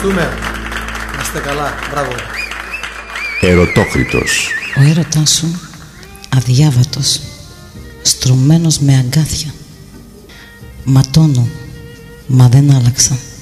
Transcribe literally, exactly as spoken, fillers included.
Ευχαριστούμε. Να είστε καλά. Μπράβο. Ερωτόκριτος. Ο έρωτάς σου αδιάβατος, στρωμένος με αγκάθια. Ματώνω, μα δεν άλλαξα.